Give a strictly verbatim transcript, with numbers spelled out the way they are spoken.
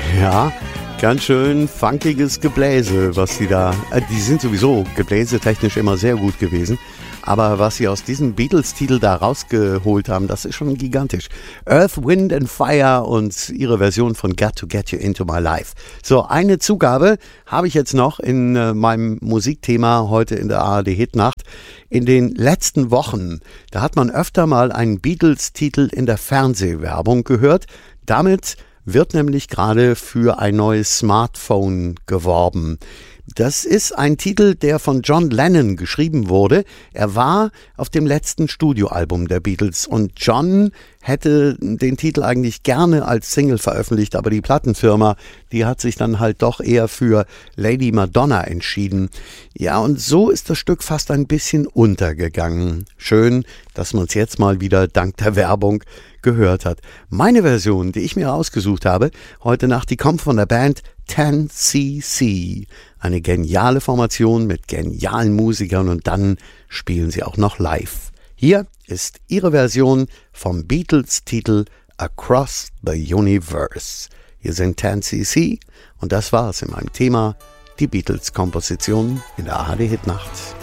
Ja, ganz schön funkiges Gebläse, was sie da, äh, die sind sowieso gebläsetechnisch immer sehr gut gewesen, aber was sie aus diesem Beatles-Titel da rausgeholt haben, das ist schon gigantisch. Earth, Wind and Fire und ihre Version von Got to Get You Into My Life. So, eine Zugabe habe ich jetzt noch in äh, meinem Musikthema heute in der A R D-Hitnacht. In den letzten Wochen, da hat man öfter mal einen Beatles-Titel in der Fernsehwerbung gehört. Damit wird nämlich gerade für ein neues Smartphone geworben. Das ist ein Titel, der von John Lennon geschrieben wurde. Er war auf dem letzten Studioalbum der Beatles und John hätte den Titel eigentlich gerne als Single veröffentlicht, aber die Plattenfirma, die hat sich dann halt doch eher für Lady Madonna entschieden. Ja, und so ist das Stück fast ein bisschen untergegangen. Schön, dass man es jetzt mal wieder dank der Werbung gehört hat. Meine Version, die ich mir ausgesucht habe, heute Nacht, die kommt von der Band ten C C. Eine geniale Formation mit genialen Musikern und dann spielen sie auch noch live. Hier ist ihre Version vom Beatles-Titel Across the Universe. Hier sind ten C C und das war's in meinem Thema, die Beatles-Komposition in der A R D-Hitnacht.